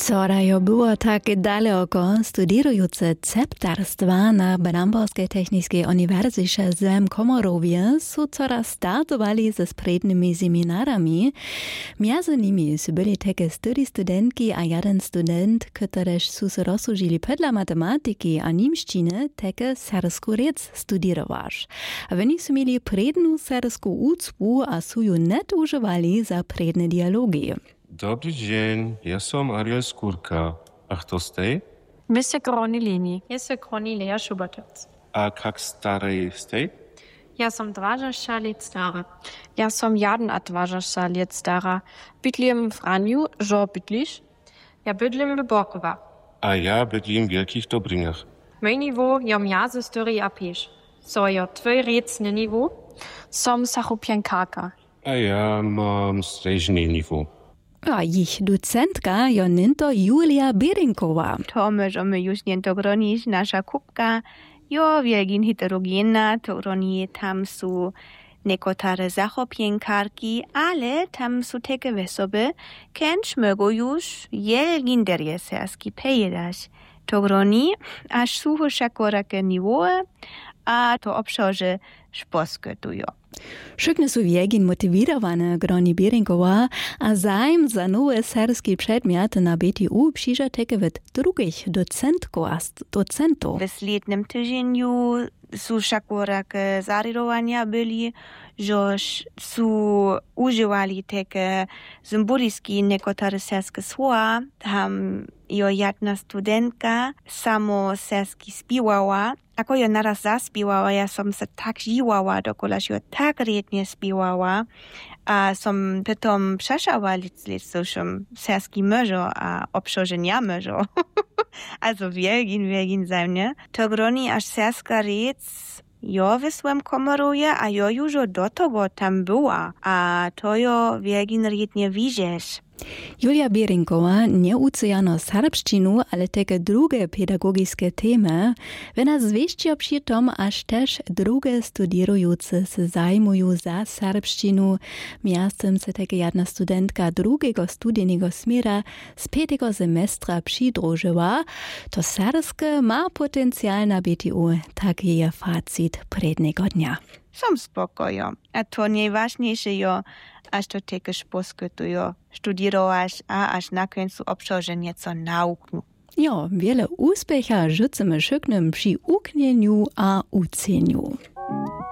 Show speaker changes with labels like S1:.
S1: Wczoraj było tak daleko studiujące ceptarstwa na Branborskiej Technicznej Uniwersytecie w Komorowie są coraz startowali ze sprednymi seminarami. Między nimi byli takie 4 studentki a 1 student, któreż są się rozsłużyli podle matematyki a niemszczyny takie sersku rec studiować. A oni są mieli predną sersku ucpu a są ją net używali za predne dialogi.
S2: Dobry dzień, ja som Ariel Skórka. A kto stej?
S3: Mr. Gronilini.
S4: Ja sam Cornelia Schubertec.
S2: A kak starej stej?
S4: Ja sam 20 let stara.
S3: Ja som 21 let stara. Bydlím v Raniu, že bydlíš?
S4: Ja bydlím w Borkova.
S2: A ja bydlím v Wielkich Dobrynach.
S4: Mój niveau ja mjaze story a piš. So ja tvoj recne niveau.
S3: Som Sachopiankaka.
S2: A ja mam srednje niveau.
S1: A ich docentka Joninto Julia Berinkowa.
S5: To możemy już nie dogronić nasza kubka. Jo, wielgin heterogena, to groni tam są niektóre zachopienkarki, ale tam są takie wesoby, kęcz mogą już wielgin derjeserski pejedać. To groni aż sucho szakorake niwoe, a to obszarze szposketują.
S1: Wszyscy są wielgin motiwowane groni Berinkowa, a zajem za nowe serskie przedmioty na BTU przyjdzie takie od drugich docentów.
S5: W slednym tygodniu są szakorake zarydowania byli, że są używali takie symboliczne niektóre serskie słowa. Tam jedna studentka samo serski spiewała. Ako ja naraz zaspiewała, ja som se tak žiwała, dokolaż ja tak riednie spiewała, a som potom przeszała liczym serski mężo, a obszorze nie mężo. Also wielgin zajmnie. To groni aż serska riec, jo w swym komoruje, a jo już do tego tam była, a to jo wielgin riednie widzisz.
S1: Julia Berinkowa nie uczy jano serbszczynu, ale takie drugie pedagogiczne temy. Ona zwieściła przy tom, aż też drugie studierujące się zajmują za serbszczynu. Miastem se takie jedna studentka drugiego studijnego smiera z 5. semestra przydrużyła. To serbskie ma potencjal na BTU, tak je facit prednego dnia.
S5: Som spokojo, a to najważniejsze jo, aż to takeż poskytujo, studierować, a aż na końcu obszarze nieco nauku.
S1: Jo, wiele úspecha życzymy wszystkim przy uknieniu a uceniu.